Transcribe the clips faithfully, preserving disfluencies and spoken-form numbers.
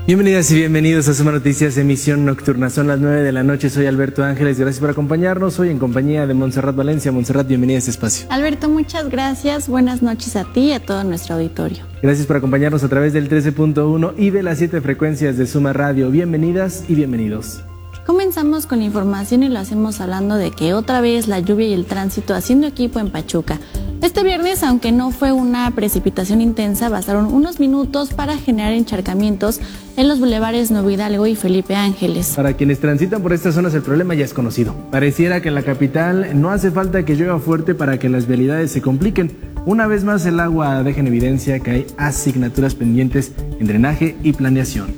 Bienvenidas y bienvenidos a Suma Noticias, emisión nocturna. Son las nueve de la noche, soy Alberto Ángeles, gracias por acompañarnos. Hoy en compañía de Montserrat Valencia. Montserrat, bienvenida a este espacio. Alberto, muchas gracias. Buenas noches a ti y a todo nuestro auditorio. Gracias por acompañarnos a través del trece punto uno y de las siete frecuencias de Suma Radio. Bienvenidas y bienvenidos. Comenzamos con la información y lo hacemos hablando de que otra vez la lluvia y el tránsito haciendo equipo en Pachuca. Este viernes, aunque no fue una precipitación intensa, bastaron unos minutos para generar encharcamientos en los bulevares Nuevo Hidalgo y Felipe Ángeles. Para quienes transitan por estas zonas, el problema ya es conocido. Pareciera que en la capital no hace falta que llueva fuerte para que las vialidades se compliquen. Una vez más, el agua deja en evidencia que hay asignaturas pendientes en drenaje y planeación.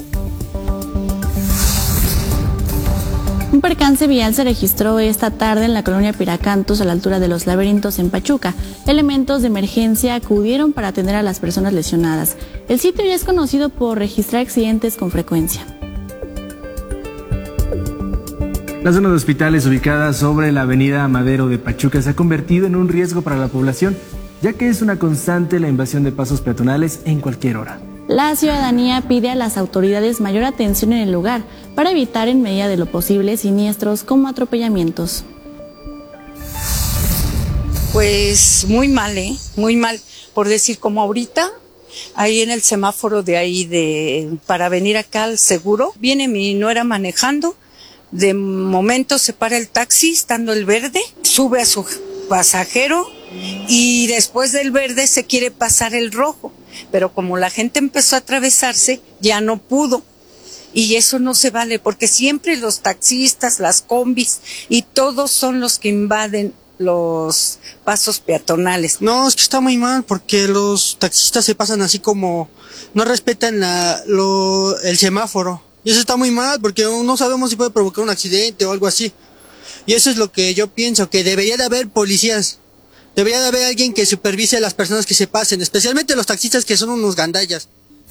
Un percance vial se registró esta tarde en la colonia Piracantos, a la altura de Los Laberintos en Pachuca. Elementos de emergencia acudieron para atender a las personas lesionadas. El sitio ya es conocido por registrar accidentes con frecuencia. La zona de hospitales ubicada sobre la avenida Madero de Pachuca se ha convertido en un riesgo para la población, ya que es una constante la invasión de pasos peatonales en cualquier hora. La ciudadanía pide a las autoridades mayor atención en el lugar para evitar en medida de lo posible siniestros como atropellamientos. Pues muy mal, ¿eh? Muy mal. Por decir, como ahorita, ahí en el semáforo de ahí de para venir acá al seguro, viene mi nuera manejando, de momento se para el taxi, estando el verde, sube a su pasajero y después del verde se quiere pasar el rojo. Pero como la gente empezó a atravesarse, ya no pudo. Y eso no se vale, porque siempre los taxistas, las combis y todos son los que invaden los pasos peatonales. No, es que está muy mal, porque los taxistas se pasan así como, no respetan la, lo, el semáforo. Y eso está muy mal, porque no sabemos si puede provocar un accidente o algo así. Y eso es lo que yo pienso, que debería de haber policías. Debería de haber alguien que supervise a las personas que se pasen, especialmente los taxistas, que son unos gandallas.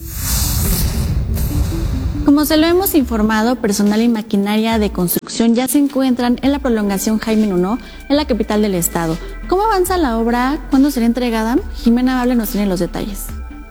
Como se lo hemos informado, personal y maquinaria de construcción ya se encuentran en la prolongación Jaime Nuno, en la capital del estado. ¿Cómo avanza la obra? ¿Cuándo será entregada? Jimena Bable nos tiene los detalles.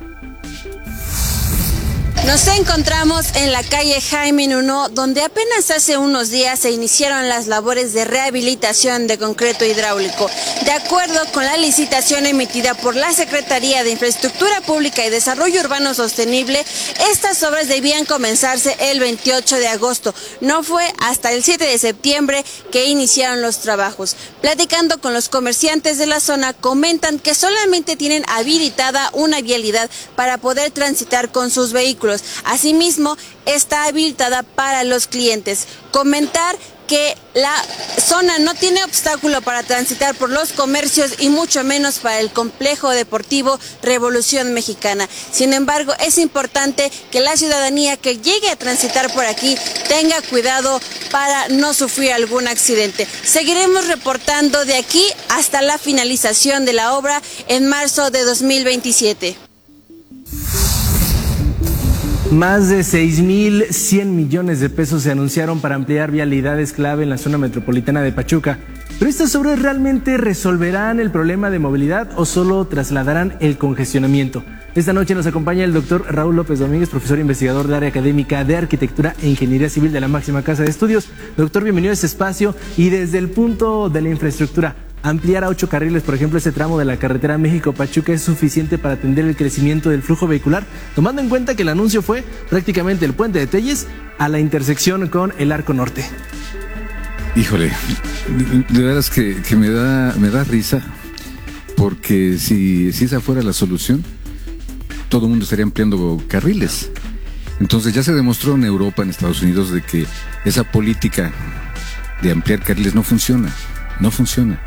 Nos encontramos en la calle Jaime Nuno, donde apenas hace unos días se iniciaron las labores de rehabilitación de concreto hidráulico. De acuerdo con la licitación emitida por la Secretaría de Infraestructura Pública y Desarrollo Urbano Sostenible, estas obras debían comenzarse el veintiocho de agosto. No fue hasta el siete de septiembre que iniciaron los trabajos. Platicando con los comerciantes de la zona, comentan que solamente tienen habilitada una vialidad para poder transitar con sus vehículos. Asimismo, está habilitada para los clientes. Comentar que la zona no tiene obstáculo para transitar por los comercios y mucho menos para el complejo deportivo Revolución Mexicana. Sin embargo, es importante que la ciudadanía que llegue a transitar por aquí tenga cuidado para no sufrir algún accidente. Seguiremos reportando de aquí hasta la finalización de la obra en marzo de dos mil veintisiete. Más de seis mil cien millones de pesos se anunciaron para ampliar vialidades clave en la zona metropolitana de Pachuca. ¿Pero estas obras realmente resolverán el problema de movilidad o solo trasladarán el congestionamiento? Esta noche nos acompaña el doctor Raúl López Domínguez, profesor e investigador de área académica de Arquitectura e Ingeniería Civil de la máxima casa de estudios. Doctor, bienvenido a este espacio. Y desde el punto de la infraestructura, ampliar a ocho carriles, por ejemplo, ese tramo de la carretera México-Pachuca, ¿es suficiente para atender el crecimiento del flujo vehicular? Tomando en cuenta que el anuncio fue prácticamente el puente de Telles a la intersección con el Arco Norte. Híjole, de veras que, que me da me da risa, porque si, si esa fuera la solución, todo el mundo estaría ampliando carriles. Entonces ya se demostró en Europa, en Estados Unidos, de que esa política de ampliar carriles no funciona, no funciona.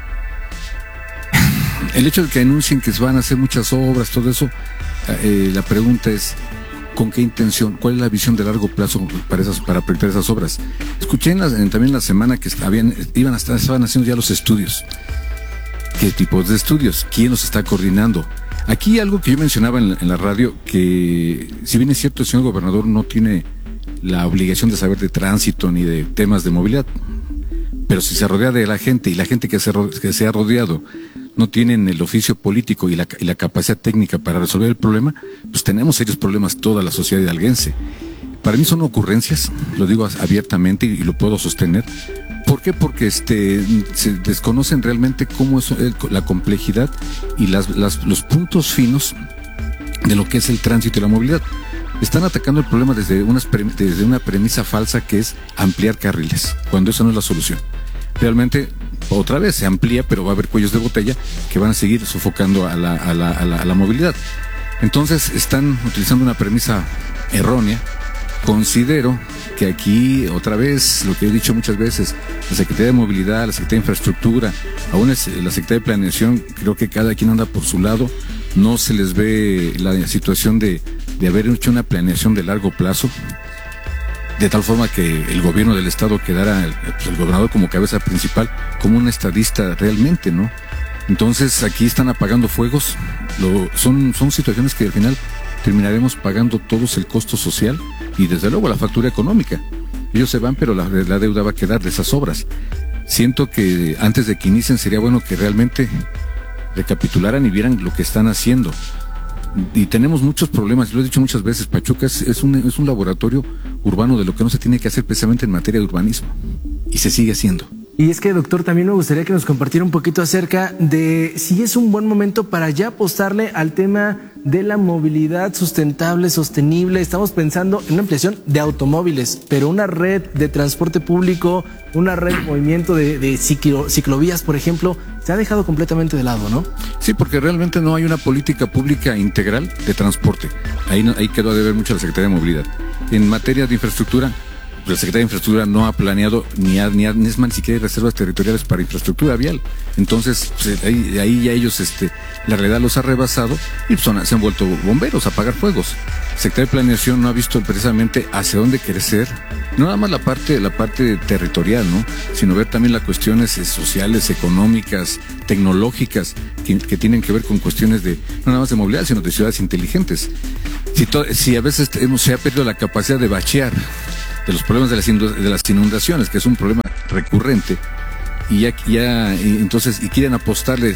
El hecho de que anuncien que se van a hacer muchas obras, todo eso, eh, la pregunta es, ¿con qué intención? ¿Cuál es la visión de largo plazo para esas, para proyectar esas obras? Escuché en la, en, también la semana que habían, iban a estar, estaban haciendo ya los estudios. ¿Qué tipos de estudios? ¿Quién los está coordinando? Aquí algo que yo mencionaba en la, en la radio, que si bien es cierto, el señor gobernador no tiene la obligación de saber de tránsito ni de temas de movilidad, pero si se rodea de la gente y la gente que se, que se ha rodeado no tienen el oficio político y la, y la capacidad técnica para resolver el problema, pues tenemos serios problemas toda la sociedad hidalguense. Para mí son ocurrencias, lo digo abiertamente y, y lo puedo sostener. ¿Por qué? Porque este, se desconocen realmente cómo es el, la complejidad y las, las, los puntos finos de lo que es el tránsito y la movilidad. Están atacando el problema desde, unas pre, desde una premisa falsa que es ampliar carriles, cuando eso no es la solución. Realmente, otra vez, se amplía, pero va a haber cuellos de botella que van a seguir sofocando a la, a la, a la, a la movilidad. Entonces, están utilizando una premisa errónea. Considero que aquí, otra vez, lo que he dicho muchas veces, la Secretaría de Movilidad, la Secretaría de Infraestructura, aún es la Secretaría de Planeación, creo que cada quien anda por su lado, no se les ve la situación de, de haber hecho una planeación de largo plazo, de tal forma que el gobierno del estado quedara, el, pues el gobernador como cabeza principal, como un estadista realmente, ¿no? Entonces aquí están apagando fuegos, lo, son, son situaciones que al final terminaremos pagando todos el costo social y desde luego la factura económica. Ellos se van, pero la, la deuda va a quedar de esas obras. Siento que antes de que inicien sería bueno que realmente recapitularan y vieran lo que están haciendo. Y tenemos muchos problemas, lo he dicho muchas veces, Pachuca es, es, un, es un laboratorio urbano de lo que no se tiene que hacer precisamente en materia de urbanismo. Y se sigue haciendo. Y es que, doctor, también me gustaría que nos compartiera un poquito acerca de si es un buen momento para ya apostarle al tema de la movilidad sustentable, sostenible. Estamos pensando en una ampliación de automóviles, pero una red de transporte público, una red de movimiento de, de ciclo, ciclovías, por ejemplo, se ha dejado completamente de lado, ¿no? Sí, porque realmente no hay una política pública integral de transporte. Ahí, no, ahí quedó a deber mucho la Secretaría de Movilidad. En materia de infraestructura, la Secretaría de Infraestructura no ha planeado ni, ha, ni, ha, ni es más ni siquiera hay reservas territoriales para infraestructura vial. Entonces, pues, ahí, ahí ya ellos, este, la realidad los ha rebasado y son, se han vuelto bomberos a apagar fuegos. La Secretaría de Planeación no ha visto precisamente hacia dónde crecer, no nada más la parte, la parte territorial, ¿no? Sino ver también las cuestiones sociales, económicas, tecnológicas, que, que tienen que ver con cuestiones de, no nada más de movilidad, sino de ciudades inteligentes. Si, to, si a veces hemos, se ha perdido la capacidad de bachear, de los problemas de las, de las inundaciones, que es un problema recurrente, y ya, ya y entonces y quieren apostarle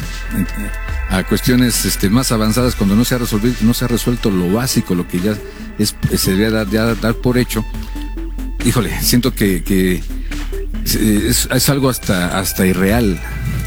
a cuestiones este, más avanzadas cuando no se ha resolvido, no se ha resuelto lo básico, lo que ya es, se debe dar, ya dar por hecho. Híjole, siento que, que es, es algo hasta, hasta irreal.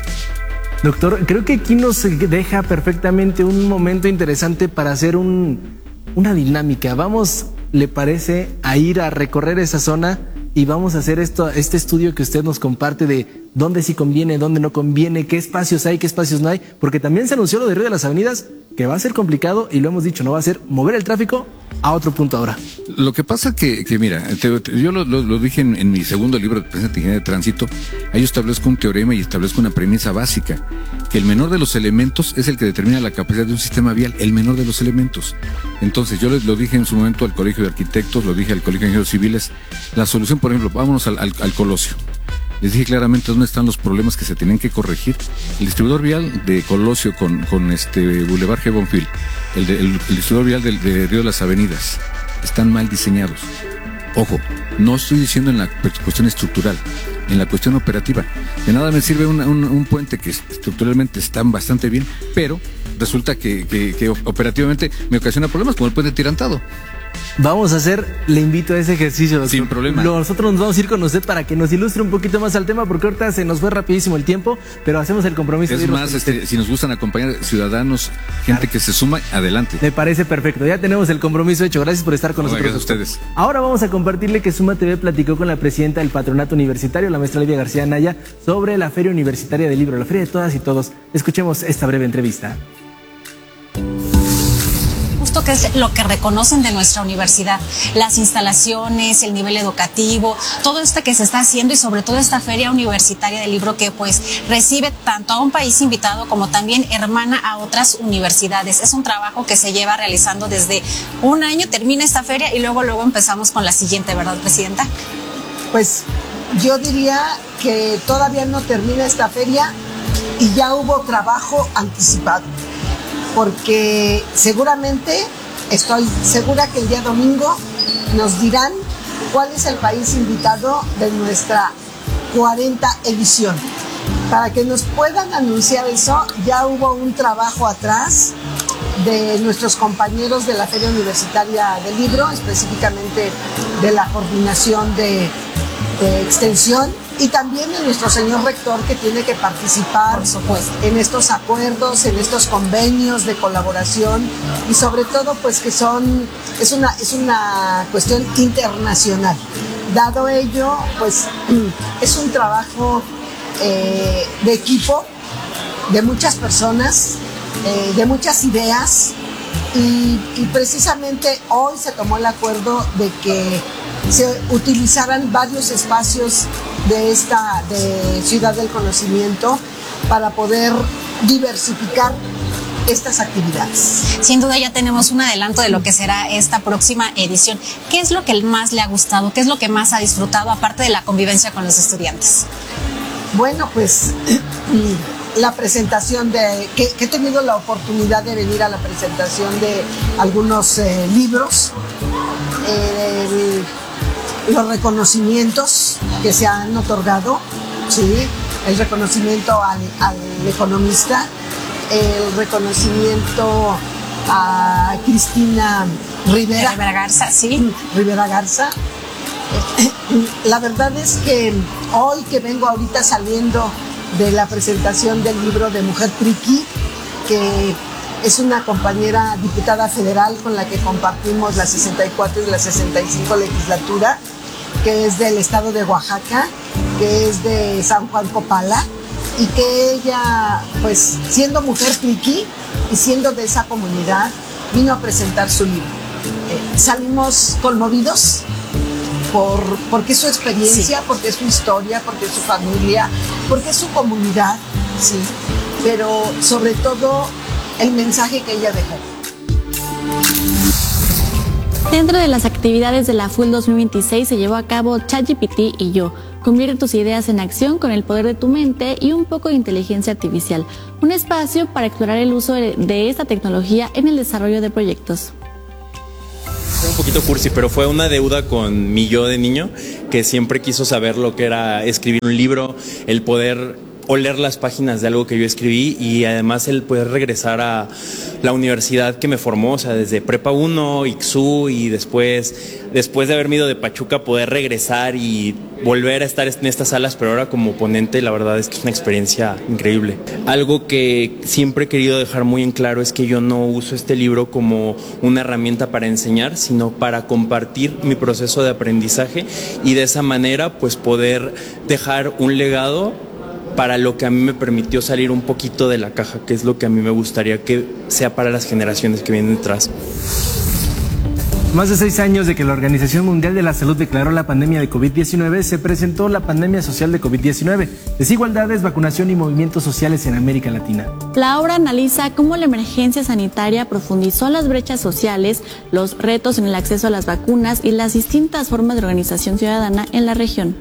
Doctor, creo que aquí nos deja perfectamente un momento interesante para hacer un, una dinámica. Vamos, ¿le parece a ir a recorrer esa zona y vamos a hacer esto, este estudio que usted nos comparte de dónde sí conviene, dónde no conviene, qué espacios hay, qué espacios no hay? Porque también se anunció lo de Río de las Avenidas, que va a ser complicado y lo hemos dicho, no va a ser mover el tráfico a otro punto ahora. Lo que pasa que, que mira, te, te, yo lo, lo, lo dije en, en mi segundo libro de Presencia de Ingeniería de Tránsito, ahí establezco un teorema y establezco una premisa básica, que el menor de los elementos es el que determina la capacidad de un sistema vial, el menor de los elementos. Entonces, yo les lo dije en su momento al Colegio de Arquitectos, lo dije al Colegio de Ingenieros Civiles, la solución, por ejemplo, vámonos al, al, al Colosio. Les dije claramente dónde están los problemas que se tienen que corregir. El distribuidor vial de Colosio con, con este Boulevard G. Bonfil, el, de, el, el distribuidor vial de, de Río de las Avenidas, están mal diseñados. Ojo, no estoy diciendo en la cuestión estructural, en la cuestión operativa. De nada me sirve una, un, un puente que estructuralmente está bastante bien, pero resulta que, que, que operativamente me ocasiona problemas como el puente tirantado. Vamos a hacer, le invito a ese ejercicio, doctor. Sin problema. Nosotros nos vamos a ir con usted para que nos ilustre un poquito más al tema, porque ahorita se nos fue rapidísimo el tiempo, pero hacemos el compromiso. Es de más, este, si nos gustan acompañar ciudadanos, gente claro, que se suma, adelante. Me parece perfecto, ya tenemos el compromiso hecho. Gracias por estar con no, nosotros. Gracias a ustedes. Ahora vamos a compartirle que Suma T V platicó con la presidenta del Patronato Universitario, la maestra Livia García Anaya, sobre la Feria Universitaria del Libro, la Feria de Todas y Todos. Escuchemos esta breve entrevista. Que es lo que reconocen de nuestra universidad, las instalaciones, el nivel educativo, todo esto que se está haciendo y sobre todo esta feria universitaria del libro que pues recibe tanto a un país invitado como también hermana a otras universidades. Es un trabajo que se lleva realizando desde un año, termina esta feria y luego luego empezamos con la siguiente, ¿verdad, presidenta? Pues yo diría que todavía no termina esta feria y ya hubo trabajo anticipado, porque seguramente, estoy segura que el día domingo nos dirán cuál es el país invitado de nuestra cuarenta edición. para que nos puedan anunciar eso, ya hubo un trabajo atrás de nuestros compañeros de la Feria Universitaria del Libro, específicamente de la coordinación de, de extensión, y también de nuestro señor rector, que tiene que participar en estos acuerdos, en estos convenios de colaboración, y sobre todo pues que son, es una, es una cuestión internacional. Dado ello, pues es un trabajo eh, de equipo, de muchas personas, eh, de muchas ideas, y, y precisamente hoy se tomó el acuerdo de que se utilizaran varios espacios de esta de Ciudad del Conocimiento para poder diversificar estas actividades. Sin duda ya tenemos un adelanto de lo que será esta próxima edición. ¿Qué es lo que más le ha gustado? ¿Qué es lo que más ha disfrutado, aparte de la convivencia con los estudiantes? Bueno, pues la presentación de, que, que he tenido la oportunidad de venir a la presentación de algunos eh, libros, eh, el, los reconocimientos que se han otorgado, ¿sí? El reconocimiento al, al economista, el reconocimiento a Cristina Rivera, Rivera Garza, sí. Rivera Garza. La verdad es que hoy que vengo ahorita saliendo de la presentación del libro de Mujer Triqui, que es una compañera diputada federal con la que compartimos la sesenta y cuatro y la sesenta y cinco legislatura, que es del estado de Oaxaca, que es de San Juan Copala, y que ella, pues siendo mujer triqui y siendo de esa comunidad, vino a presentar su libro. Eh, salimos conmovidos por, porque es su experiencia, sí, porque es su historia, porque es su familia, porque es su comunidad, sí, pero sobre todo el mensaje que ella dejó. Dentro de las actividades de la F U L dos mil veintiséis se llevó a cabo ChatGPT y yo. Convierte tus ideas en acción con el poder de tu mente y un poco de inteligencia artificial. Un espacio para explorar el uso de esta tecnología en el desarrollo de proyectos. Fue un poquito cursi, pero fue una deuda con mi yo de niño, que siempre quiso saber lo que era escribir un libro, el poder oler las páginas de algo que yo escribí, y además el poder regresar a la universidad que me formó, o sea, desde Prepa uno, I X U, y después, después de haberme ido de Pachuca, poder regresar y volver a estar en estas salas, pero ahora como ponente. La verdad es que es una experiencia increíble. Algo que siempre he querido dejar muy en claro es que yo no uso este libro como una herramienta para enseñar, sino para compartir mi proceso de aprendizaje, y de esa manera pues poder dejar un legado para lo que a mí me permitió salir un poquito de la caja, que es lo que a mí me gustaría que sea para las generaciones que vienen detrás. Más de seis años de que la Organización Mundial de la Salud declaró la pandemia de COVID diecinueve, se presentó la pandemia social de COVID diecinueve, desigualdades, vacunación y movimientos sociales en América Latina. La obra analiza cómo la emergencia sanitaria profundizó las brechas sociales, los retos en el acceso a las vacunas y las distintas formas de organización ciudadana en la región.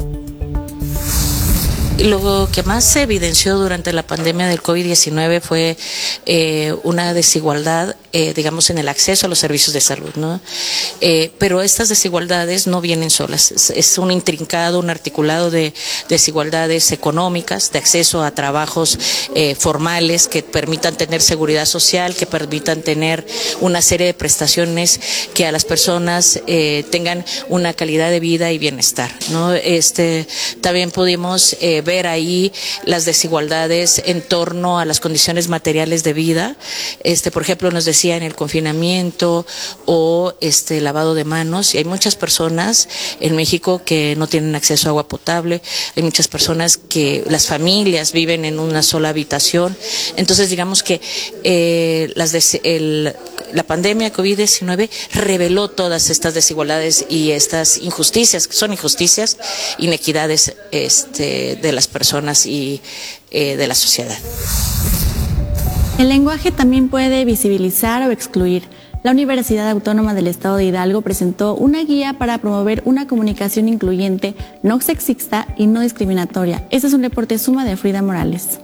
Lo que más se evidenció durante la pandemia del COVID diecinueve fue eh, una desigualdad, eh, digamos, en el acceso a los servicios de salud, ¿no? Eh, pero estas desigualdades no vienen solas, es, es un intrincado, un articulado de desigualdades económicas, de acceso a trabajos eh, formales que permitan tener seguridad social, que permitan tener una serie de prestaciones que a las personas eh, tengan una calidad de vida y bienestar, ¿no? Este, también pudimos eh, ver ahí las desigualdades en torno a las condiciones materiales de vida. Este, por ejemplo, nos decía en el confinamiento o este lavado de manos, y hay muchas personas en México que no tienen acceso a agua potable, hay muchas personas que las familias viven en una sola habitación. Entonces, digamos que eh, las des, el, la pandemia COVID diecinueve reveló todas estas desigualdades y estas injusticias, que son injusticias, inequidades este, de las personas y eh, de la sociedad. El lenguaje también puede visibilizar o excluir. La Universidad Autónoma del Estado de Hidalgo presentó una guía para promover una comunicación incluyente, no sexista y no discriminatoria. Este es un reporte Suma de Frida Morales.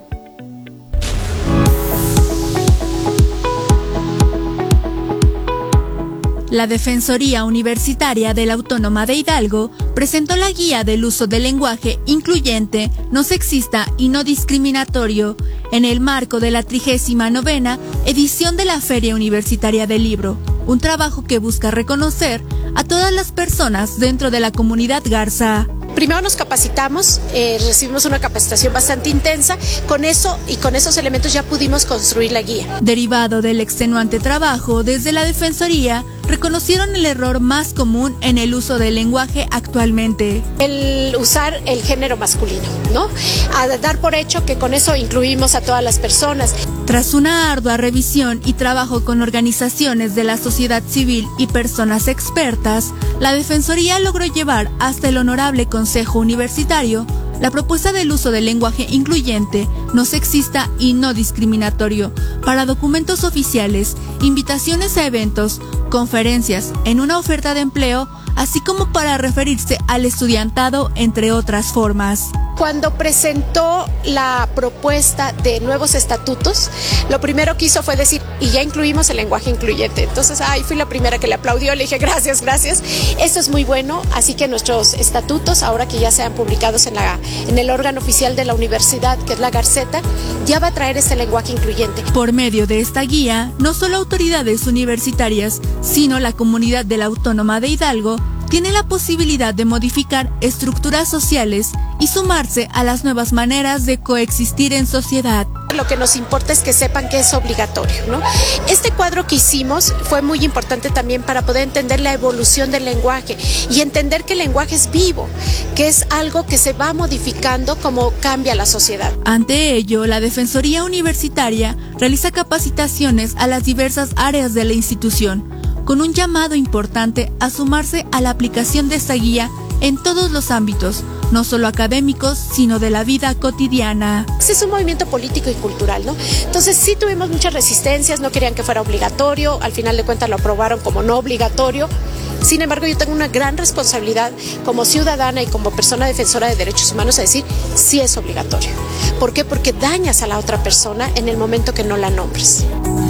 La Defensoría Universitaria de la Autónoma de Hidalgo presentó la guía del uso del lenguaje incluyente, no sexista y no discriminatorio en el marco de la trigésima novena edición de la Feria Universitaria del Libro, un trabajo que busca reconocer a todas las personas dentro de la comunidad garza. Primero nos capacitamos, eh, recibimos una capacitación bastante intensa, con eso y con esos elementos ya pudimos construir la guía. Derivado del extenuante trabajo, desde la Defensoría reconocieron el error más común en el uso del lenguaje actualmente. El usar el género masculino, ¿no? A dar por hecho que con eso incluimos a todas las personas. Tras una ardua revisión y trabajo con organizaciones de la sociedad civil y personas expertas, la Defensoría logró llevar hasta el Honorable Consejo Universitario la propuesta del uso del lenguaje incluyente, no sexista y no discriminatorio para documentos oficiales, invitaciones a eventos, conferencias, en una oferta de empleo, así como para referirse al estudiantado, entre otras formas. Cuando presentó la propuesta de nuevos estatutos, lo primero que hizo fue decir, y ya incluimos el lenguaje incluyente. Entonces, ay, fui la primera que le aplaudió, le dije, gracias, gracias. Esto es muy bueno, así que nuestros estatutos, ahora que ya sean publicados en, la, en el órgano oficial de la universidad, que es la Garceta, ya va a traer este lenguaje incluyente. Por medio de esta guía, no solo autoridades universitarias, sino la comunidad de la Autónoma de Hidalgo, tiene la posibilidad de modificar estructuras sociales y sumarse a las nuevas maneras de coexistir en sociedad. Lo que nos importa es que sepan que es obligatorio, ¿no? Este cuadro que hicimos fue muy importante también para poder entender la evolución del lenguaje y entender que el lenguaje es vivo, que es algo que se va modificando como cambia la sociedad. Ante ello, la Defensoría Universitaria realiza capacitaciones a las diversas áreas de la institución, con un llamado importante a sumarse a la aplicación de esta guía en todos los ámbitos, no solo académicos, sino de la vida cotidiana. Ese es un movimiento político y cultural, ¿no? Entonces sí tuvimos muchas resistencias, no querían que fuera obligatorio, al final de cuentas lo aprobaron como no obligatorio. Sin embargo, yo tengo una gran responsabilidad como ciudadana y como persona defensora de derechos humanos a decir, sí es obligatorio. ¿Por qué? Porque dañas a la otra persona en el momento que no la nombres.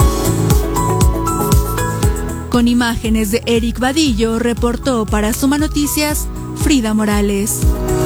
Con imágenes de Eric Vadillo, reportó para Suma Noticias, Frida Morales.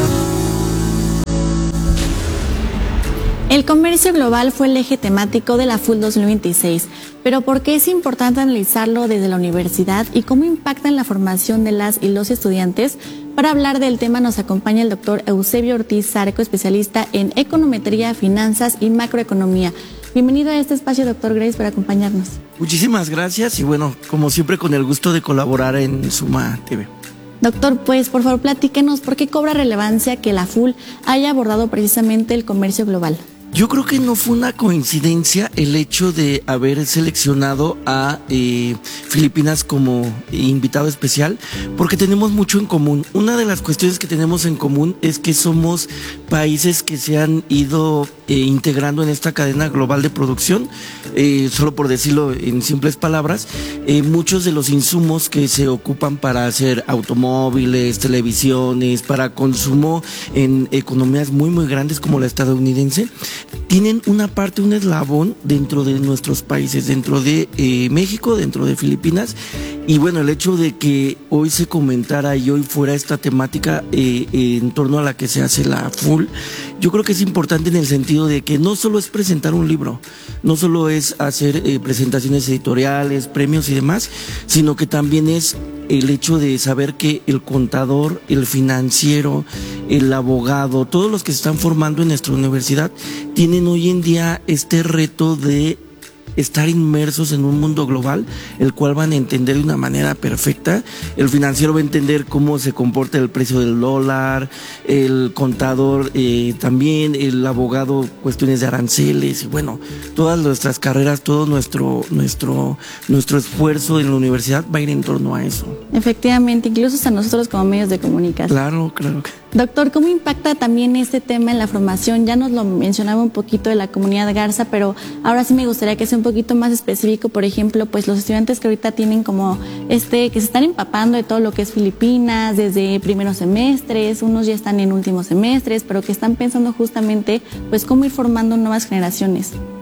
El comercio global fue el eje temático de la F U L dos mil veintiséis, pero ¿por qué es importante analizarlo desde la universidad y cómo impacta en la formación de las y los estudiantes? Para hablar del tema nos acompaña el doctor Eusebio Ortiz Zarco, especialista en econometría, finanzas y macroeconomía. Bienvenido a este espacio, doctor Grace, por acompañarnos. Muchísimas gracias y bueno, como siempre con el gusto de colaborar en Suma T V. Doctor, pues por favor platíquenos por qué cobra relevancia que la F U L haya abordado precisamente el comercio global. Yo creo que no fue una coincidencia el hecho de haber seleccionado a eh, Filipinas como invitado especial, porque tenemos mucho en común. Una de las cuestiones que tenemos en común es que somos países que se han ido eh, integrando en esta cadena global de producción. Eh, solo por decirlo en simples palabras, eh, muchos de los insumos que se ocupan para hacer automóviles, televisiones, para consumo en economías muy muy grandes como la estadounidense, tienen una parte, un eslabón dentro de nuestros países, dentro de eh, México, dentro de Filipinas. Y bueno, el hecho de que hoy se comentara y hoy fuera esta temática eh, eh, en torno a la que se hace la F U L, yo creo que es importante en el sentido de que no solo es presentar un libro, no solo es hacer eh, presentaciones editoriales, premios y demás, sino que también es el hecho de saber que el contador, el financiero, el abogado, todos los que se están formando en nuestra universidad tienen hoy en día este reto de estar inmersos en un mundo global, el cual van a entender de una manera perfecta. El financiero va a entender cómo se comporta el precio del dólar, el contador eh, también, el abogado, cuestiones de aranceles, y bueno, todas nuestras carreras, todo nuestro, nuestro, nuestro esfuerzo en la universidad va a ir en torno a eso. Efectivamente, incluso hasta nosotros como medios de comunicación. Claro, claro. Doctor, ¿cómo impacta también este tema en la formación? Ya nos lo mencionaba un poquito de la comunidad garza, pero ahora sí me gustaría que sea un poquito más específico. Por ejemplo, pues los estudiantes que ahorita tienen como este, que se están empapando de todo lo que es Filipinas, desde primeros semestres, unos ya están en últimos semestres, pero que están pensando justamente pues cómo ir formando nuevas generaciones.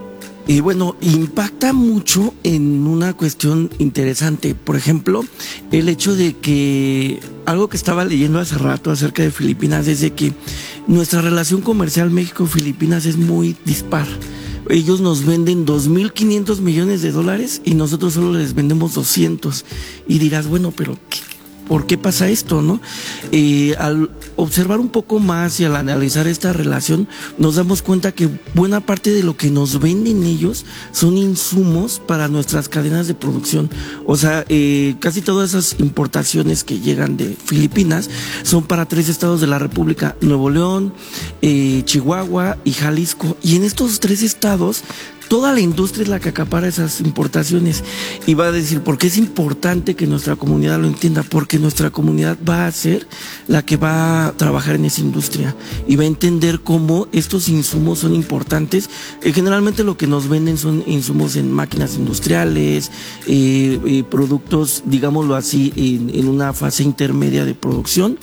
Y bueno, impacta mucho en una cuestión interesante. Por ejemplo, el hecho de que algo que estaba leyendo hace rato acerca de Filipinas es de que nuestra relación comercial México-Filipinas es muy dispar. Ellos nos venden dos mil quinientos millones de dólares y nosotros solo les vendemos doscientos. Y dirás, bueno, pero ¿qué? ¿Por qué pasa esto, no? Eh, al observar un poco más y al analizar esta relación, nos damos cuenta que buena parte de lo que nos venden ellos son insumos para nuestras cadenas de producción. O sea, eh, casi todas esas importaciones que llegan de Filipinas son para tres estados de la República: Nuevo León, eh, Chihuahua y Jalisco. Y en estos tres estados, toda la industria es la que acapara esas importaciones. Y va a decir, ¿por qué es importante que nuestra comunidad lo entienda? Porque nuestra comunidad va a ser la que va a trabajar en esa industria y va a entender cómo estos insumos son importantes. Eh, generalmente lo que nos venden son insumos en máquinas industriales, eh, eh, productos, digámoslo así, en, en una fase intermedia de producción.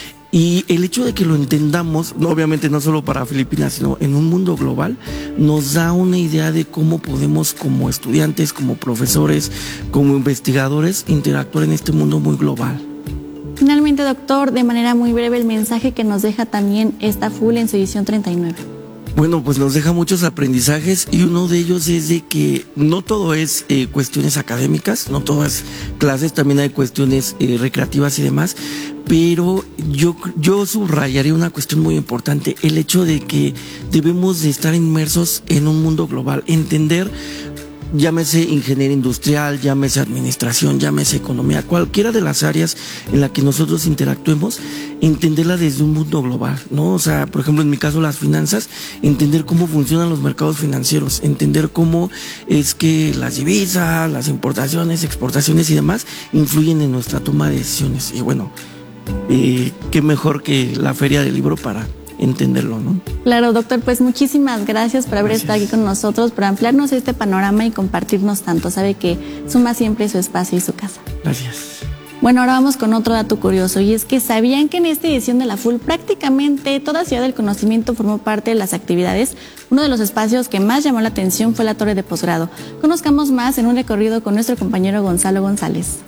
Y el hecho de que lo entendamos, no, obviamente no solo para Filipinas, sino en un mundo global, nos da una idea de cómo podemos, como estudiantes, como profesores, como investigadores, interactuar en este mundo muy global. Finalmente, doctor, de manera muy breve, el mensaje que nos deja también esta F U L en su edición treinta y nueve. Bueno, pues nos deja muchos aprendizajes y uno de ellos es de que no todo es eh, cuestiones académicas, no todo es clases, también hay cuestiones eh, recreativas y demás, pero yo, yo subrayaría una cuestión muy importante, el hecho de que debemos de estar inmersos en un mundo global, entender, llámese ingeniería industrial, llámese administración, llámese economía, cualquiera de las áreas en la que nosotros interactuemos, entenderla desde un mundo global, ¿no? O sea, por ejemplo, en mi caso, las finanzas, entender cómo funcionan los mercados financieros, entender cómo es que las divisas, las importaciones, exportaciones y demás influyen en nuestra toma de decisiones. Y bueno, eh, qué mejor que la Feria del Libro para entenderlo, ¿no? Claro, doctor, pues muchísimas gracias por haber Gracias. estado aquí con nosotros, por ampliarnos este panorama y compartirnos tanto. Sabe que suma siempre su espacio y su casa. Gracias. Bueno, ahora vamos con otro dato curioso, y es que ¿sabían que en esta edición de la F U L prácticamente toda Ciudad del Conocimiento formó parte de las actividades? Uno de los espacios que más llamó la atención fue la Torre de Posgrado. Conozcamos más en un recorrido con nuestro compañero Gonzalo González.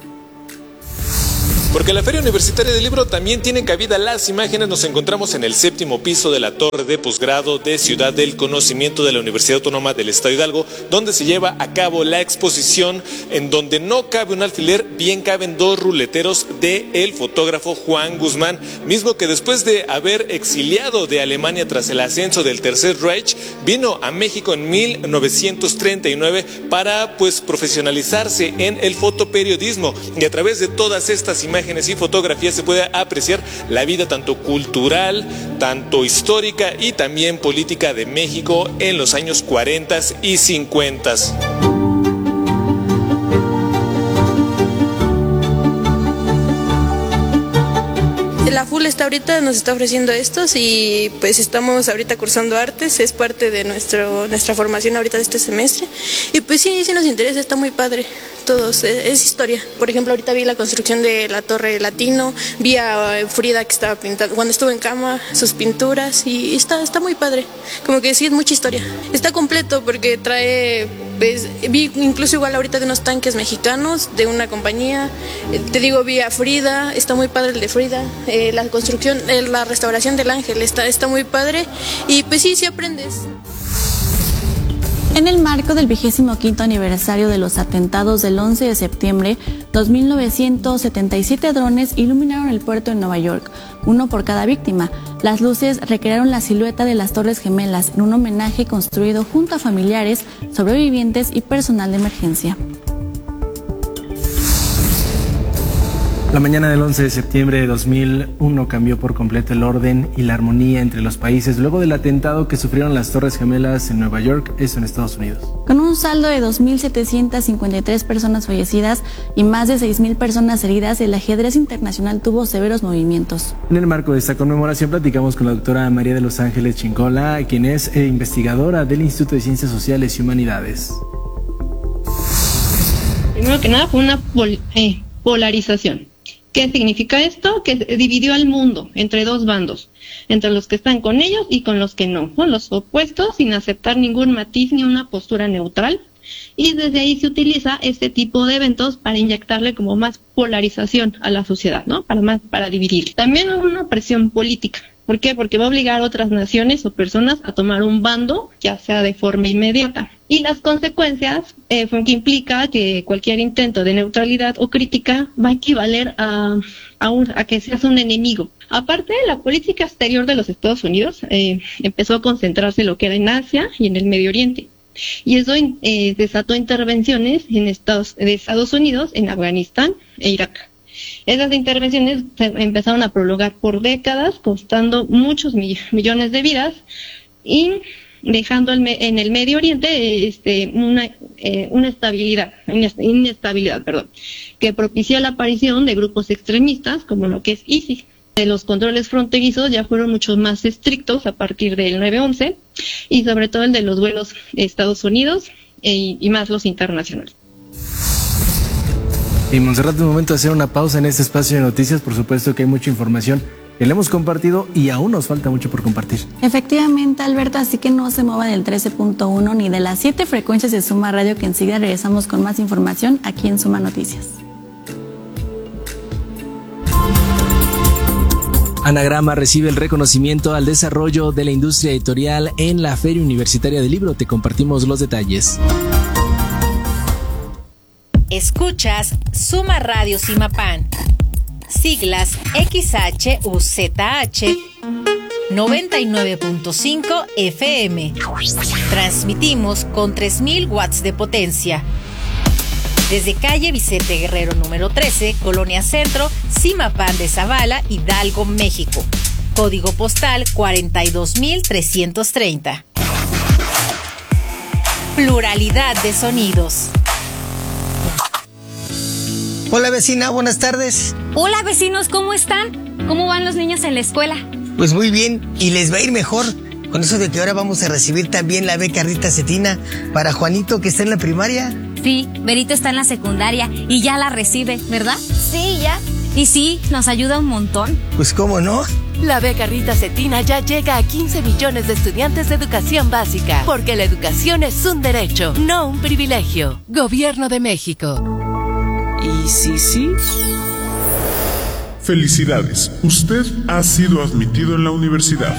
Porque la Feria Universitaria del Libro también tiene cabida las imágenes, nos encontramos en el séptimo piso de la Torre de Posgrado de Ciudad del Conocimiento de la Universidad Autónoma del Estado de Hidalgo, donde se lleva a cabo la exposición en donde no cabe un alfiler, bien caben dos ruleteros de el fotógrafo Juan Guzmán, mismo que después de haber exiliado de Alemania tras el ascenso del Tercer Reich, vino a México en mil novecientos treinta y nueve para pues profesionalizarse en el fotoperiodismo, y a través de todas estas imágenes y fotografías se puede apreciar la vida tanto cultural, tanto histórica y también política de México en los años cuarenta y cincuenta. La F U L está ahorita, nos está ofreciendo estos y pues estamos ahorita cursando artes, es parte de nuestro, nuestra formación ahorita de este semestre y pues sí, sí nos interesa, está muy padre, todos, es, es historia. Por ejemplo, ahorita vi la construcción de la Torre Latino, vi a Frida que estaba pintando, cuando estuvo en cama, sus pinturas y está, está muy padre, como que sí es mucha historia. Está completo porque trae, pues, vi incluso igual ahorita de unos tanques mexicanos, de una compañía, te digo, vi a Frida, está muy padre el de Frida, eh, la construcción, eh, la restauración del Ángel, está, está muy padre y pues sí, sí aprendes. En el marco del vigésimo quinto aniversario de los atentados del once de septiembre, dos mil novecientos setenta y siete drones iluminaron el puerto de Nueva York, uno por cada víctima. Las luces recrearon la silueta de las Torres Gemelas en un homenaje construido junto a familiares, sobrevivientes y personal de emergencia. La mañana del once de septiembre de dos mil uno cambió por completo el orden y la armonía entre los países luego del atentado que sufrieron las Torres Gemelas en Nueva York, eso en Estados Unidos. Con un saldo de dos mil setecientas cincuenta y tres personas fallecidas y más de seis mil personas heridas, el ajedrez internacional tuvo severos movimientos. En el marco de esta conmemoración platicamos con la doctora María de los Ángeles Chincola, quien es eh, investigadora del Instituto de Ciencias Sociales y Humanidades. Primero que nada fue una pol- eh, polarización. ¿Qué significa esto? Que dividió al mundo entre dos bandos, entre los que están con ellos y con los que no, son los opuestos, sin aceptar ningún matiz ni una postura neutral. Y desde ahí se utiliza este tipo de eventos para inyectarle como más polarización a la sociedad, ¿no? Para más, para dividir. También una presión política. ¿Por qué? Porque va a obligar a otras naciones o personas a tomar un bando, ya sea de forma inmediata. Y las consecuencias eh, fue que implica que cualquier intento de neutralidad o crítica va a equivaler a, a, un, a que seas un enemigo. Aparte, la política exterior de los Estados Unidos eh, empezó a concentrarse en lo que era en Asia y en el Medio Oriente. Y eso eh, desató intervenciones en Estados, de Estados Unidos en Afganistán e Irak. Esas intervenciones se empezaron a prolongar por décadas, costando muchos mill- millones de vidas y dejando el me- en el Medio Oriente este, una, eh, una estabilidad, inestabilidad, perdón, que propició la aparición de grupos extremistas como lo que es ISIS. Los controles fronterizos ya fueron mucho más estrictos a partir del nueve once y sobre todo el de los vuelos de Estados Unidos e, y más los internacionales. Y Montserrat, un momento de hacer una pausa en este espacio de noticias. Por supuesto que hay mucha información que le hemos compartido y aún nos falta mucho por compartir. Efectivamente, Alberto, así que no se mueva del trece punto uno ni de las siete frecuencias de Suma Radio, que enseguida regresamos con más información aquí en Suma Noticias. Anagrama recibe el reconocimiento al desarrollo de la industria editorial en la Feria Universitaria del Libro. Te compartimos los detalles. Escuchas Suma Radio Simapán, siglas X H U Z H noventa y nueve punto cinco F M. Transmitimos con tres mil watts de potencia. Desde calle Vicente Guerrero número trece, Colonia Centro, Simapán de Zavala, Hidalgo, México. Código postal cuarenta y dos mil trescientos treinta. Pluralidad de sonidos. Hola vecina, buenas tardes. Hola vecinos, ¿cómo están? ¿Cómo van los niños en la escuela? Pues muy bien, y les va a ir mejor con eso de que ahora vamos a recibir también la beca Rita Cetina para Juanito, que está en la primaria. Sí, Berito está en la secundaria y ya la recibe, ¿verdad? Sí, ya. Y sí, nos ayuda un montón. Pues cómo no. La beca Rita Cetina ya llega a quince millones de estudiantes de educación básica, porque la educación es un derecho, no un privilegio. Gobierno de México. ¿Y sí, sí? Felicidades, usted ha sido admitido en la universidad.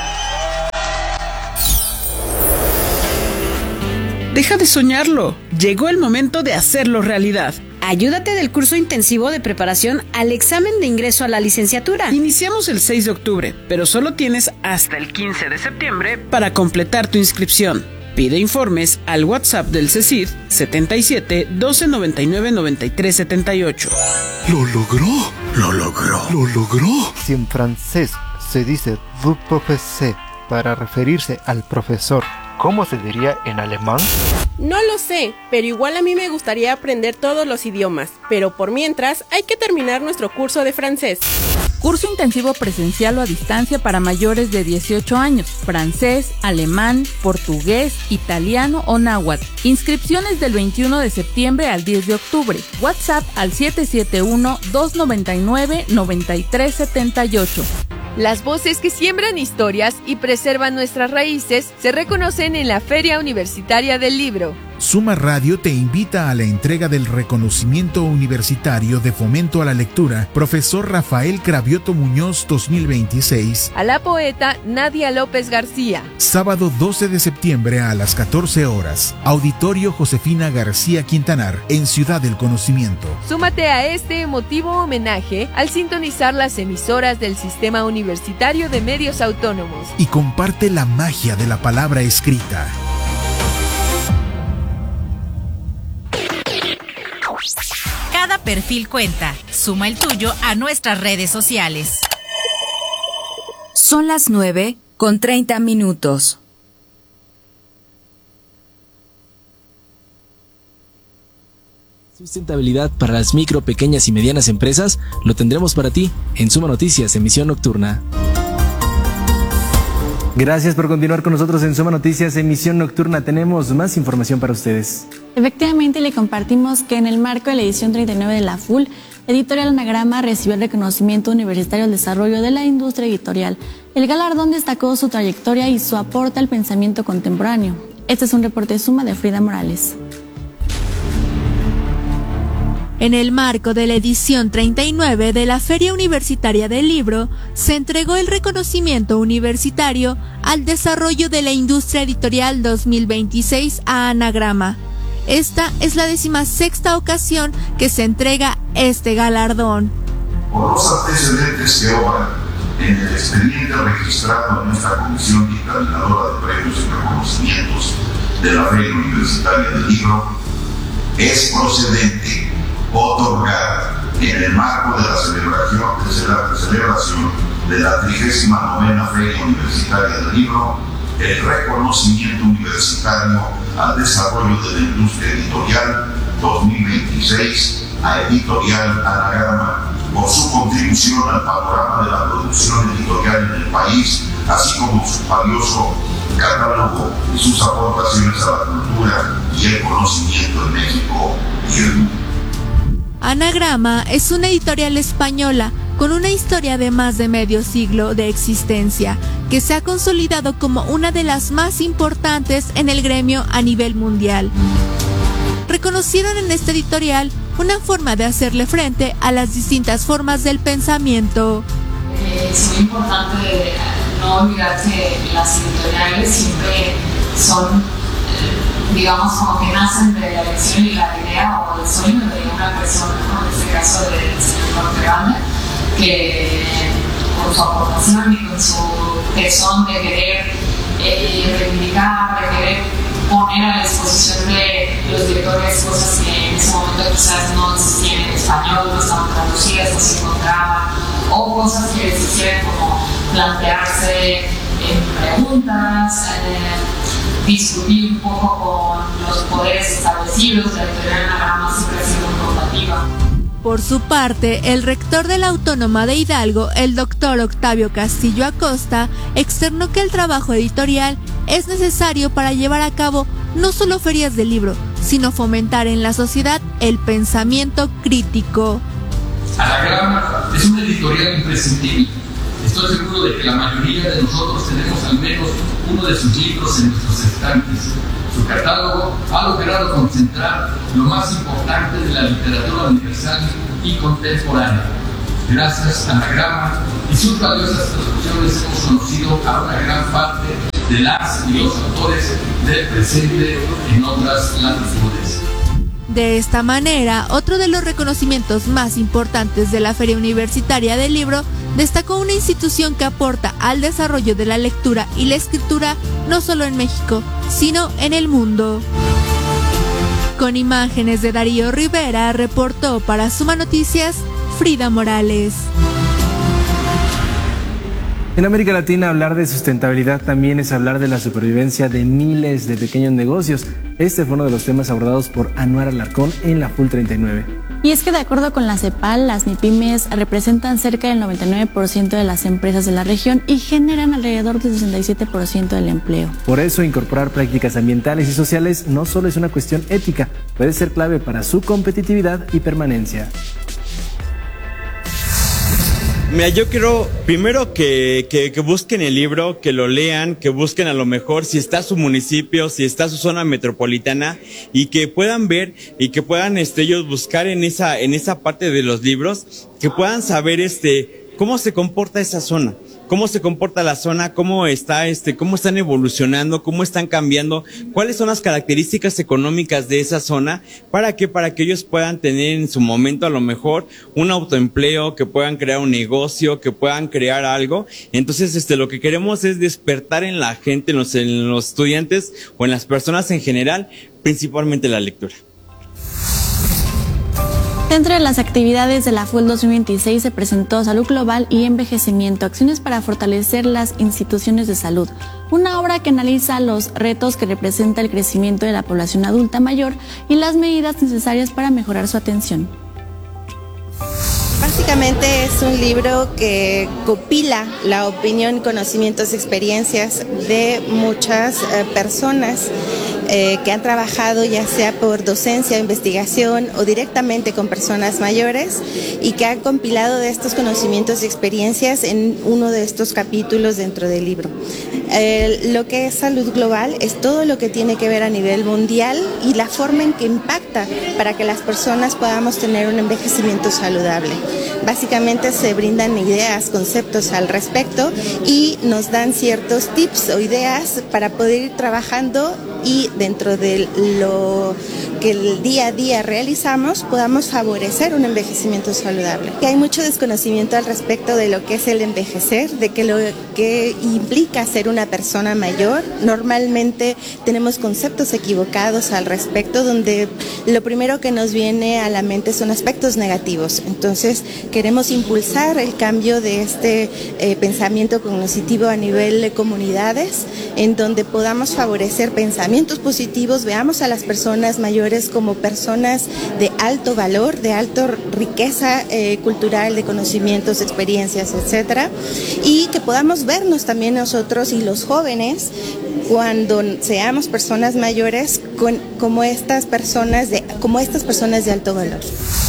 Deja de soñarlo. Llegó el momento de hacerlo realidad. Ayúdate del curso intensivo de preparación al examen de ingreso a la licenciatura. Iniciamos el seis de octubre, pero solo tienes hasta el quince de septiembre para completar tu inscripción. Pide informes al WhatsApp del CECID setenta y siete, doce, noventa y nueve, noventa y tres, setenta y ocho. ¡Lo logró! ¡Lo logró! ¡Lo logró! Si en francés se dice vous professez para referirse al profesor, ¿cómo se diría en alemán? No lo sé, pero igual a mí me gustaría aprender todos los idiomas, pero por mientras hay que terminar nuestro curso de francés. Curso intensivo presencial o a distancia para mayores de dieciocho años, francés, alemán, portugués, italiano o náhuatl. Inscripciones del veintiuno de septiembre al diez de octubre. WhatsApp al siete siete uno, dos nueve nueve, nueve tres siete ocho. Las voces que siembran historias y preservan nuestras raíces se reconocen en la Feria Universitaria del Libro. Suma Radio te invita a la entrega del reconocimiento universitario de fomento a la lectura Profesor Rafael Cravioto Muñoz dos mil veintiséis a la poeta Nadia López García. Sábado doce de septiembre a las catorce horas. Auditorio Josefina García Quintanar, en Ciudad del Conocimiento. Súmate a este emotivo homenaje al sintonizar las emisoras del Sistema Universitario de Medios Autónomos. Y comparte la magia de la palabra escrita. Cada perfil cuenta. Suma el tuyo a nuestras redes sociales. Son las nueve con treinta minutos. Sustentabilidad para las micro, pequeñas y medianas empresas lo tendremos para ti en Suma Noticias, emisión nocturna. Gracias por continuar con nosotros en Suma Noticias, emisión nocturna. Tenemos más información para ustedes. Efectivamente, le compartimos que en el marco de la edición treinta y nueve de la F U L, Editorial Anagrama recibió el reconocimiento universitario al desarrollo de la industria editorial. El galardón destacó su trayectoria y su aporte al pensamiento contemporáneo. Este es un reporte de Suma de Frida Morales. En el marco de la edición treinta y nueve de la Feria Universitaria del Libro, se entregó el reconocimiento universitario al desarrollo de la industria editorial dos mil veintiséis a Anagrama. Esta es la decimosexta ocasión que se entrega este galardón. Por los antecedentes que obran en el expediente registrado en esta comisión dictaminadora de premios y reconocimientos de la Feria Universitaria del Libro, es procedente otorgar en el marco de la celebración de la celebración de la trigésima novena Feria Universitaria del Libro el reconocimiento universitario al desarrollo de la industria editorial dos mil veintiséis a Editorial Anagrama por su contribución al panorama de la producción editorial en el país, así como su valioso catálogo y sus aportaciones a la cultura y el conocimiento en México y el mundo. Anagrama es una editorial española con una historia de más de medio siglo de existencia, que se ha consolidado como una de las más importantes en el gremio a nivel mundial. Reconocieron en esta editorial una forma de hacerle frente a las distintas formas del pensamiento. Eh, es muy importante no olvidar que las editoriales siempre son, digamos, como que nacen de la elección y la idea o el sueño de una persona, ¿no? En este caso del señor Jorge Grande, que con su aportación y con su tesón de querer eh, reivindicar, de querer poner a la disposición de los directores cosas que en ese momento quizás no existían en español, no estaban traducidas, no se encontraban, o cosas que les hicieran como plantearse en preguntas, eh, discutir un poco con los poderes establecidos. La editorial Anagrama siempre ha sido muy combativa. Por su parte, el rector de la Autónoma de Hidalgo, el doctor Octavio Castillo Acosta, externó que el trabajo editorial es necesario para llevar a cabo no solo ferias del libro, sino fomentar en la sociedad el pensamiento crítico. Anagrama es una editorial imprescindible. Estoy seguro de que la mayoría de nosotros tenemos al menos uno de sus libros en nuestros estantes. Su catálogo ha logrado concentrar lo más importante de la literatura universal y contemporánea. Gracias a Anagrama y sus valiosas traducciones hemos conocido a una gran parte de las y los autores del presente en otras latitudes. De esta manera, otro de los reconocimientos más importantes de la Feria Universitaria del Libro destacó una institución que aporta al desarrollo de la lectura y la escritura no solo en México, sino en el mundo. Con imágenes de Darío Rivera, reportó para Suma Noticias, Frida Morales. En América Latina, hablar de sustentabilidad también es hablar de la supervivencia de miles de pequeños negocios. Este fue uno de los temas abordados por Anuar Alarcón en la Full treinta y nueve. Y es que de acuerdo con la CEPAL, las MIPYMES representan cerca del noventa y nueve por ciento de las empresas de la región y generan alrededor del sesenta y siete por ciento del empleo. Por eso, incorporar prácticas ambientales y sociales no solo es una cuestión ética, puede ser clave para su competitividad y permanencia. Mira, yo quiero primero que, que, que busquen el libro, que lo lean, que busquen a lo mejor si está su municipio, si está su zona metropolitana y que puedan ver y que puedan este, ellos buscar en esa, en esa parte de los libros, que puedan saber este, cómo se comporta esa zona. Cómo se comporta la zona, cómo está, este, cómo están evolucionando, cómo están cambiando, cuáles son las características económicas de esa zona, para que, para que ellos puedan tener en su momento a lo mejor un autoempleo, que puedan crear un negocio, que puedan crear algo. Entonces, este, lo que queremos es despertar en la gente, en los, en los estudiantes o en las personas en general, principalmente la lectura. Dentro de las actividades de la Full dos mil veintiséis se presentó Salud Global y Envejecimiento, acciones para fortalecer las instituciones de salud, una obra que analiza los retos que representa el crecimiento de la población adulta mayor y las medidas necesarias para mejorar su atención. Básicamente es un libro que compila la opinión, conocimientos, experiencias de muchas eh, personas eh, que han trabajado ya sea por docencia o investigación o directamente con personas mayores y que han compilado de estos conocimientos y experiencias en uno de estos capítulos dentro del libro. Eh, lo que es salud global es todo lo que tiene que ver a nivel mundial y la forma en que impacta para que las personas podamos tener un envejecimiento saludable. Básicamente se brindan ideas, conceptos al respecto y nos dan ciertos tips o ideas para poder ir trabajando y dentro de lo que el día a día realizamos podamos favorecer un envejecimiento saludable. Hay mucho desconocimiento al respecto de lo que es el envejecer, de que lo que implica ser una persona mayor. Normalmente tenemos conceptos equivocados al respecto, donde lo primero que nos viene a la mente son aspectos negativos. Entonces queremos impulsar el cambio de este eh, pensamiento cognitivo a nivel de comunidades, en donde podamos favorecer pensamientos positivos, veamos a las personas mayores como personas de alto valor, de alta riqueza eh, cultural, de conocimientos, experiencias, etcétera, y que podamos vernos también nosotros y los jóvenes cuando seamos personas mayores con, como estas personas de como estas personas de alto valor.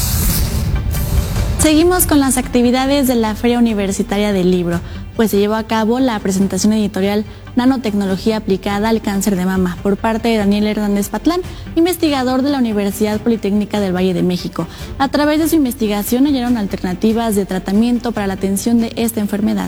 Seguimos con las actividades de la Feria Universitaria del Libro, pues se llevó a cabo la presentación editorial Nanotecnología aplicada al cáncer de mama por parte de Daniel Hernández Patlán, investigador de la Universidad Politécnica del Valle de México. A través de su investigación hallaron alternativas de tratamiento para la atención de esta enfermedad.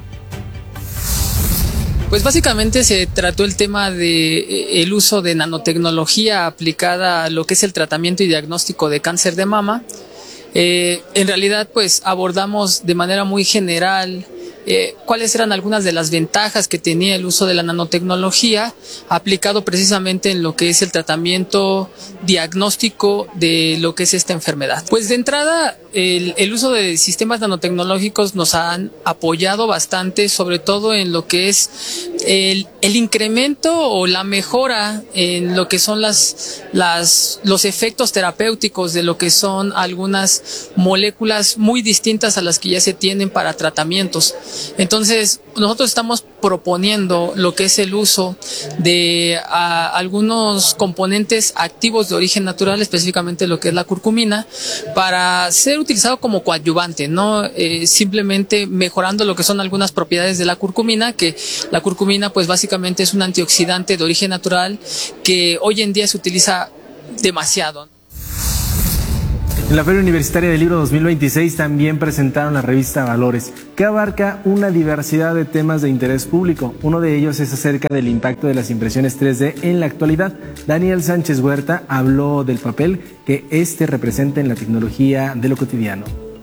Pues básicamente se trató el tema de el uso de nanotecnología aplicada a lo que es el tratamiento y diagnóstico de cáncer de mama. Eh, en realidad pues abordamos de manera muy general Eh, cuáles eran algunas de las ventajas que tenía el uso de la nanotecnología aplicado precisamente en lo que es el tratamiento diagnóstico de lo que es esta enfermedad. Pues de entrada, el, el uso de sistemas nanotecnológicos nos han apoyado bastante, sobre todo en lo que es el, el incremento o la mejora en lo que son las, las, los efectos terapéuticos de lo que son algunas moléculas muy distintas a las que ya se tienen para tratamientos. Entonces, nosotros estamos proponiendo lo que es el uso de a, algunos componentes activos de origen natural, específicamente lo que es la curcumina, para ser utilizado como coadyuvante, ¿no? Eh, simplemente mejorando lo que son algunas propiedades de la curcumina, que la curcumina pues básicamente es un antioxidante de origen natural que hoy en día se utiliza demasiado. En la Feria Universitaria del Libro dos mil veintiséis también presentaron la revista Valores, que abarca una diversidad de temas de interés público. Uno de ellos es acerca del impacto de las impresiones tres D en la actualidad. Daniel Sánchez Huerta habló del papel que este representa en la tecnología de lo cotidiano.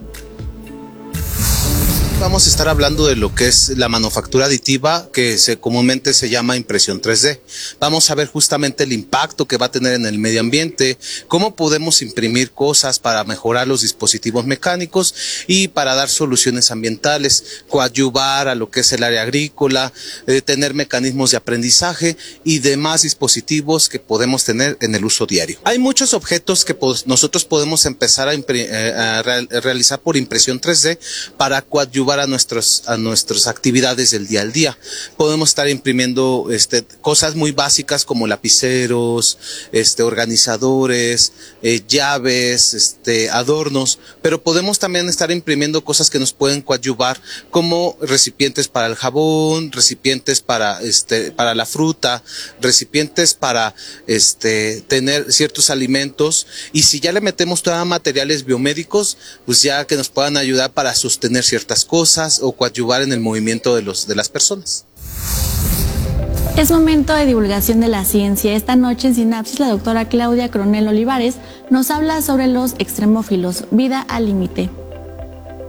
Vamos a estar hablando de lo que es la manufactura aditiva, que se, comúnmente se llama impresión tres D. Vamos a ver justamente el impacto que va a tener en el medio ambiente, cómo podemos imprimir cosas para mejorar los dispositivos mecánicos y para dar soluciones ambientales, coadyuvar a lo que es el área agrícola, eh, tener mecanismos de aprendizaje y demás dispositivos que podemos tener en el uso diario. Hay muchos objetos que pues, nosotros podemos empezar a, eh, a real, realizar por impresión tres D para coadyuvar a nuestros a nuestras actividades del día al día. Podemos estar imprimiendo este cosas muy básicas como lapiceros, este organizadores, eh, llaves, este adornos, pero podemos también estar imprimiendo cosas que nos pueden coadyuvar como recipientes para el jabón, recipientes para este para la fruta, recipientes para este tener ciertos alimentos, y si ya le metemos todavía materiales biomédicos, pues ya que nos puedan ayudar para sostener ciertas cosas cosas o coadyuvar en el movimiento de, los, de las personas. Es momento de divulgación de la ciencia. Esta noche en Sinapsis la doctora Claudia Coronel Olivares nos habla sobre los extremófilos, vida al límite.